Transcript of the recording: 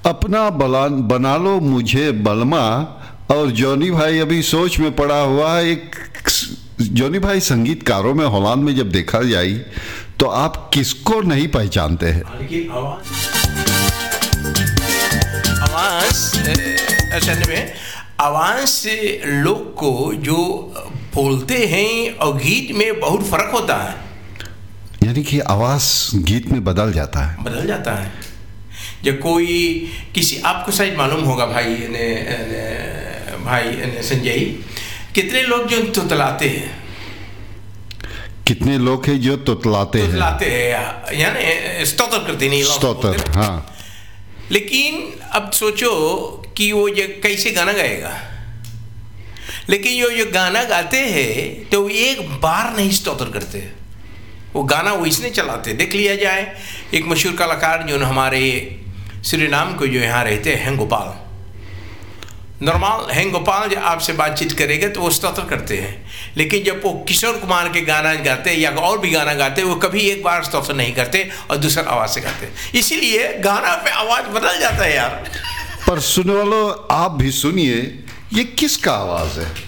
अपना बना लो मुझे बलमा। और जॉनी भाई अभी सोच में पड़ा हुआ है। एक जॉनी भाई संगीतकारों में हॉलैंड में जब देखा जाए तो आप किसको नहीं पहचानते हैं? असल में आवाज से लोग को जो बोलते हैं और गीत में बहुत फर्क होता है। यानी कि आवाज गीत में बदल जाता है। जब कोई किसी, आपको शायद मालूम होगा भाई संजय, कितने लोग जो तुतलाते हैं, कितने लोग हैं जो तुतलाते हैं यानी स्तोत्र करते नहीं, स्तोत्र, हाँ। लेकिन अब सोचो कि वो ये कैसे गाना गाएगा, लेकिन जो गाना गाते हैं तो एक बार नहीं स्तोत्र करते, वो गाना वैसने चलाते। देख लिया जाए एक मशहूर कलाकार जो हमारे सूरीनाम को जो यहाँ रहते हैं, हेंगोपाल। नॉर्मल हेंगोपाल जब आपसे बातचीत करेंगे तो वो स्तोत्र करते हैं, लेकिन जब वो किशोर कुमार के गाना गाते या और भी गाना गाते वो कभी एक बार स्तोत्र नहीं करते और दूसरा आवाज़ से गाते। इसीलिए गाना पे आवाज़ बदल जाता है यार। पर सुनने वालों, आप भी सुनिए, ये किसका आवाज़ है?